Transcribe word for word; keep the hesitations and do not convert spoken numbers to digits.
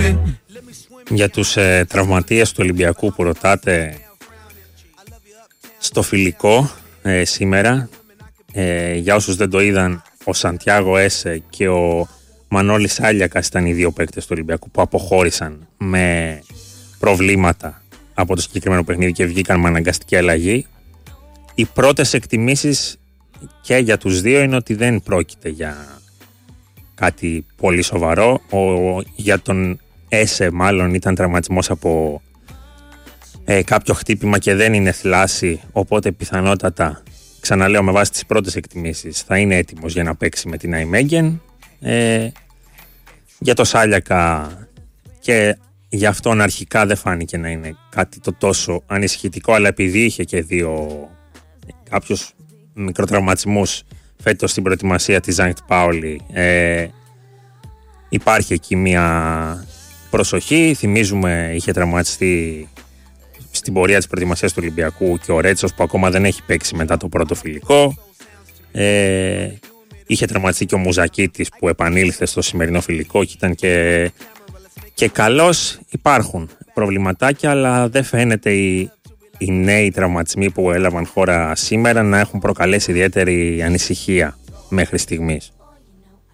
Για τους ε, τραυματίες του Ολυμπιακού που ρωτάτε, στο φιλικό ε, σήμερα, ε, για όσους δεν το είδαν, ο Σαντιάγο Έσε και ο Μανώλης Άλιακας ήταν οι δύο παίκτες του Ολυμπιακού που αποχώρησαν με προβλήματα από το συγκεκριμένο παιχνίδι και βγήκαν με αναγκαστική αλλαγή. Οι πρώτες εκτιμήσεις και για τους δύο είναι ότι δεν πρόκειται για κάτι πολύ σοβαρό. Ο, για τον Έσε μάλλον ήταν τραυματισμός από ε, κάποιο χτύπημα και δεν είναι θλάση, οπότε πιθανότατα, ξαναλέω με βάση τις πρώτες εκτιμήσεις, θα είναι έτοιμος για να παίξει με την Αϊμέγεν. Ε, για το Σάλιακα και για αυτόν αρχικά δεν φάνηκε να είναι κάτι το τόσο ανησυχητικό, αλλά επειδή είχε και δύο κάποιους μικροτραυματισμούς φέτος στην προετοιμασία της Ζάνκτ Πάολη, ε, υπάρχει εκεί μια προσοχή. Θυμίζουμε, είχε τραυματιστεί στην πορεία της προετοιμασίας του Ολυμπιακού και ο Ρέτσος που ακόμα δεν έχει παίξει μετά το πρώτο φιλικό. Ε, είχε τραυματιστεί και ο Μουζακίτης που επανήλθε στο σημερινό φιλικό και ήταν και, και καλός. Υπάρχουν προβληματάκια, αλλά δεν φαίνεται οι, οι νέοι τραυματισμοί που έλαβαν χώρα σήμερα να έχουν προκαλέσει ιδιαίτερη ανησυχία μέχρι στιγμής.